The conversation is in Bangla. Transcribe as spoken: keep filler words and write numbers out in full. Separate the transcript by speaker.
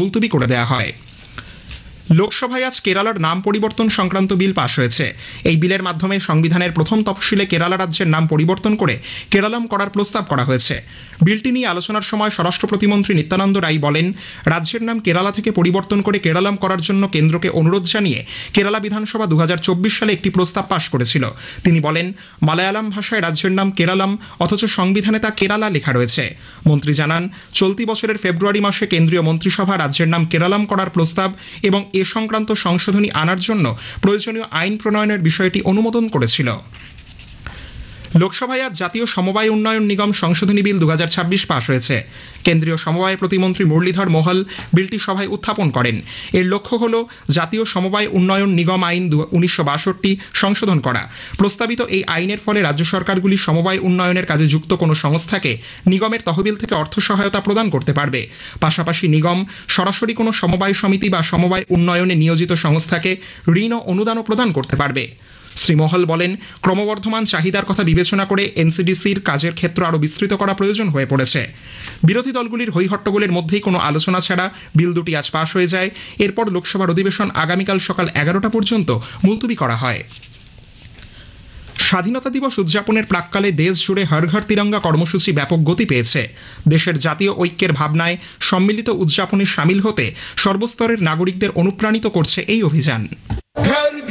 Speaker 1: মুলতবি করে দেওয়া হয়। লোকসভায় আজ কেরালার নাম পরিবর্তন সংক্রান্ত বিল পাশ হয়েছে। এই বিলের মাধ্যমে সংবিধানের প্রথম তফসিলে কেরালা রাজ্যের নাম পরিবর্তন করে কেরালাম করার প্রস্তাব করা হয়েছে। বিলটি নিয়ে আলোচনার সময় স্বরাষ্ট্র প্রতিমন্ত্রী নিত্যানন্দ রায় বলেন, রাজ্যের নাম কেরালা থেকে পরিবর্তন করে কেরালাম করার জন্য কেন্দ্রকে অনুরোধ জানিয়ে কেরালা বিধানসভা দু হাজার চব্বিশ সালে একটি প্রস্তাব পাশ করেছিল। তিনি বলেন, মালায়ালাম ভাষায় রাজ্যের নাম কেরালাম, অথচ সংবিধানে তা কেরালা লেখা রয়েছে। মন্ত্রী জানান, চলতি বছরের ফেব্রুয়ারি মাসে কেন্দ্রীয় মন্ত্রিসভা রাজ্যের নাম কেরালাম করার প্রস্তাব এবং এ সংক্রান্ত সংশোধনী আনার জন্য প্রয়োজনীয় আইন প্রণয়নের বিষয়টি অনুমোদন করেছিল। লোকসভায় আজ জাতীয় সমবায় উন্নয়ন নিগম সংশোধনী বিল দু হাজার ছাব্বিশ পাশ হয়েছে। কেন্দ্রীয় সমবায় প্রতিমন্ত্রী মুরলীধর মোহল বিলটি সভায় উত্থাপন করেন। এর লক্ষ্য হল জাতীয় সমবায় উন্নয়ন নিগম আইন উনিশশো বাষট্টি সংশোধন করা। প্রস্তাবিত এই আইনের ফলে রাজ্য সরকারগুলি সমবায় উন্নয়নের কাজে যুক্ত কোনো সংস্থাকে নিগমের তহবিল থেকে অর্থ সহায়তা প্রদান করতে পারবে। পাশাপাশি নিগম সরাসরি কোনো সমবায় সমিতি বা সমবায় উন্নয়নে নিয়োজিত সংস্থাকে ঋণ ও অনুদানও প্রদান করতে পারবে। শ্রী মহল বলেন, ক্রমবর্ধমান চাহিদার কথা বিবেচনা করে এনসিডিসির কাজের ক্ষেত্র আরও বিস্তৃত করা প্রয়োজন হয়ে পড়েছে। বিরোধী দলগুলির হৈহট্টগোলের মধ্যেই কোনো আলোচনা ছাড়া বিল দুটি আজ পাশ হয়ে যায়। এরপর লোকসভার অধিবেশন আগামীকাল সকাল এগারোটা পর্যন্ত মুলতবি করা হয়। স্বাধীনতা দিবস উদযাপনের প্রাক্কালে দেশ জুড়ে হর ঘর তিরঙ্গা কর্মসূচি ব্যাপক গতি পেয়েছে। দেশের জাতীয় ঐক্যের ভাবনায় সম্মিলিত উদযাপনে সামিল হতে সর্বস্তরের নাগরিকদের অনুপ্রাণিত করছে এই অভিযান।